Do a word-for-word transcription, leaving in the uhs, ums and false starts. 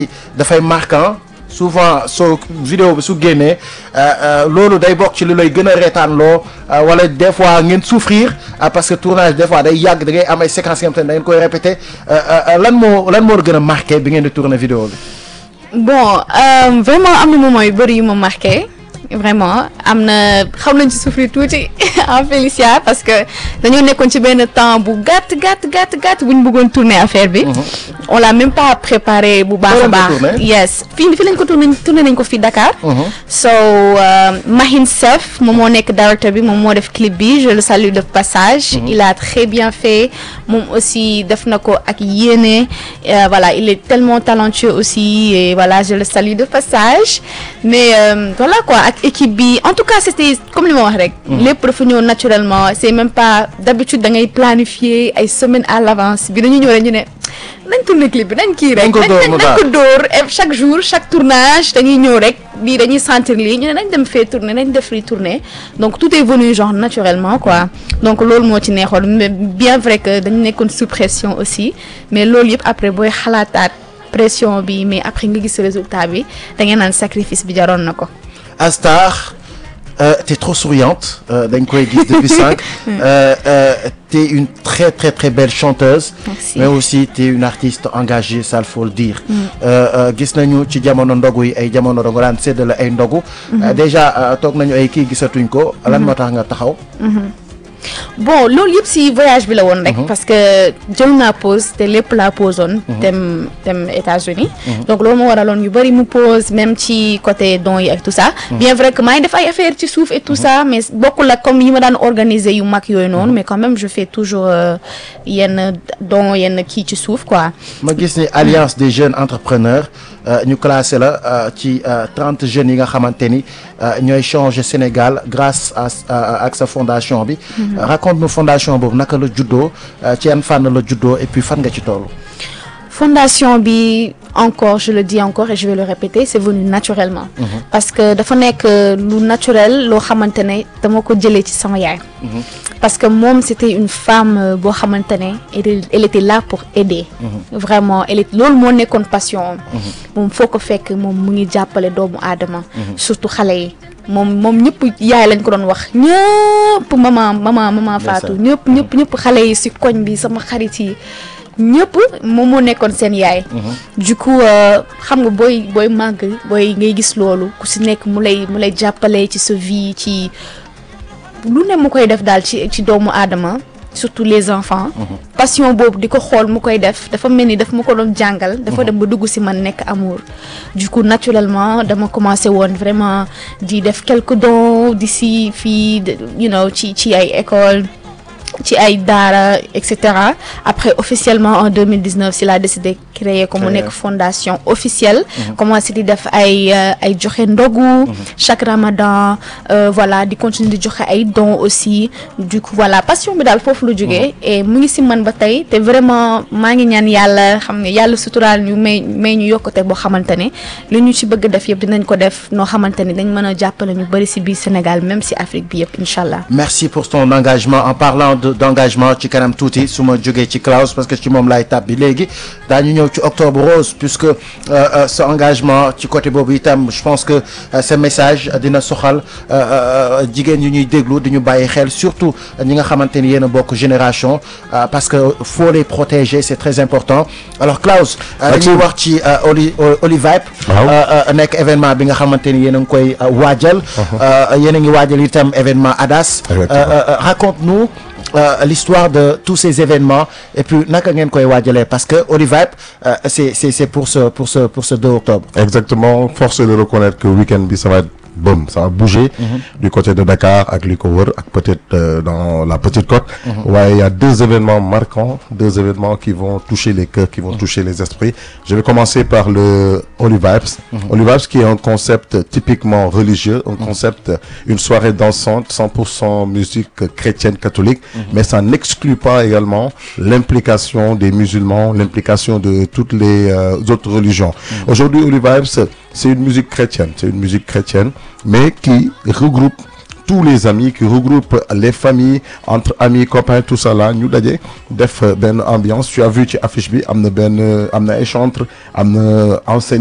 dafay marquant souvent soo vidéo bi su génnee loolu day bokk ci lu lay gën a reetaan loo wala des fois ngeen souffrir parce que tournage des fois day yàgg da ngay am ay séquences yoo xam te ne da ngeen koy répéter lan moo lan moo gën a marqué bi ngeen di tourner vidéo bi. bon euh, vraiment am na moment yu bëri yu ma marqué vraiment am na xaw nañ ci souffrir tuuti en Félicia parce que dañoo nekkoon ci benn temps bu gàtt gàtt gàtt gàtt bu ñu bëggoon tourner affaire bi. on l'a même pas préparé bu baax a baax. yes fii fii lañ ko tourné tourné nañ ko fii Dakar. so Mahin Sef moom moo nekk directeur bi moom moo def clip bi je le salue de passage. il a très bien fait moom aussi def na ko ak yéene voilà il est tellement talentueux aussi et voilà je le salue de passage mais euh, voilà quoi ak équipe bi en tout cas c'était comme li ma wax rek. lépp dafa ñëw naturellement c'est même pas d'habitude da ngay planifier ay semaines à l'avance bi dañu ñëw rek ñu ne nañ tourner clip bi nañ kii rek. nañ ko dóor chaque jour chaque tournage dañuy ñëw rek bii dañuy sentir lii ñu ne nañ dem fee tourner nañ def lii tourner donc tout est venu genre naturellement quoi donc loolu moo ci neexoon mais bien vrai que dañu nekkoon sous pression aussi mais loolu yëpp après booy xalaataat pression bi mais après nga gis résultat bi da ngeen naan sacrifice bi jaroon na ko. Astar, euh, t'es trop souriante, euh, dañ koy gis depuis cinq. euh, euh, t'es une très très très belle chanteuse. Merci. Mais aussi t'es une artiste engagée, ça il faut le dire. gis nañu ci jamono ndogu yi ay jamono ndogu daan séddale ay ndogu. déjà toog nañu ay kii gisatuñ ko. lan moo tax nga taxaw. bon loolu yëpp si voyage bi la woon rek. parce que jël naa pause te lépp laa pause woon. dem dem États-Unis donc loolu moo waraloon yu bëri mu pause même ci côté dons yi ak tout ça. bien vrai que maa ngi def ay affaires ci suuf et tout ça mais bokkul ak comme yi ma daan organiser yu mag yooyu noonu mais quand même je fais toujours yenn dons yenn kii ci suuf quoi. ma gis ni alliance des jeunes entrepreneurs ñu classé la ci trente jeunes yi nga xamante ni ñooy changer Sénégal grâce à ak sa fondation bi. raconte-nous fondation boobu naka la juddoo ci yan fànn la juddoo et puis fan nga ci toll. fondation bi encore je le dis encore et je vais le répéter c'est venu naturellement. parce que dafa nekk lu naturel loo xamante ne dama ko jëlee ci sama yaay. parce que moom c'était une femme boo xamante ne elle était là pour aider. vraiment elle est loolu moo nekkoon passion moom foo ko fekk moom mu ngi jàppale doomu aadama. surtout xale yi. moom moom ñëpp yaay lañ ko doon wax ñëpp maman maman maman Fatou ñëpp ñëpp ñëpp xale yi ci koñ bi sama xarit yi ñëpp moom moo nekkoon seen yaay. du coup xam nga booy booy màgg booy ngay gis loolu ku ci nekk mu lay mu lay jàppale ci sa vie ci lu ne mu koy def daal ci ci doomu aadama surtout les enfants. passion boobu di ko xool mu koy def dafa mel ni daf ma ko doon jàngal. dafa dem ba dugg ci man nekk amour. du coup naturellement dama commencé woon vraiment di def quelques dons d'ici fii you know ci ci ay école ci ay daara et cetera après officiellement en deux mille dix-neuf si la décidé créer comme mu nekk fondation officielle. commencé di def ay ay joxe ndogu. chaque ramadan voilà di continuer di joxe ay dons aussi du coup voilà passion bi daal foofu lu jógee. et mu ngi si man ba tey te vraiment maa ngi ñaan yàlla xam ne yàlla suturaal ñu may may ñu yokkute boo xamante ne li ñu ci bëgg def yëpp dinañ ko def noo xamante ne dañ mën a jàppale ñu bëri si biir Sénégal même si Afrique bi yëpp incha allah. merci pour ton engagement en parlant de d'engagement ci kanam tuuti su ma jógee ci Klaus parce que ci moom laay tàbbi léegi daañu ñëw ci octobre rose puisque ce engagement ci côté boobu itam je pense que ce message dina soxal jigéen ñi ñuy déglu di ñu bàyyi xel surtout ñi nga xamante ni yéen a bokk génération parce que faut les protéger c'est très important alors Klaus dañuy wax ci Oli Olivibe nekk événement bi nga xamante ni yéen a ngi koy waajal yéen a ngi waajal itam événement ADAS raconte-nous Euh, l'histoire de tous ces événements et puis naka ngeen koy waajalee parce que Olivibe euh, c'est c'est c'est pour ce pour ce pour ce deux octobre. Exactement, force est de reconnaître que week-end bi ça va être bon, ça va bouger mm-hmm. du côté de Dakar ak li ko wër ak peut-être euh, dans la Petite Côte. Mm-hmm. Ouais, il y a deux événements marquants, deux événements qui vont toucher les cœurs, qui vont mm-hmm. toucher les esprits. Je vais commencer par le Olivibes. Mm-hmm. Olivibes qui est un concept typiquement religieux, un mm-hmm. concept, une soirée dansante, cent pour cent musique chrétienne catholique, mm-hmm. mais ça n'exclut pas également l'implication des musulmans, l'implication de toutes les euh, autres religions. Mm-hmm. Aujourd'hui, Olivibes, c'est une musique chrétienne, c'est une musique chrétienne, mais qui regroupe tous les amis, qui regroupe les familles, entre amis, copains, tout ça là, ñu daje def benn ambiance. Tu as vu ci affiche bi am na benn am na ay chantres am na enseignants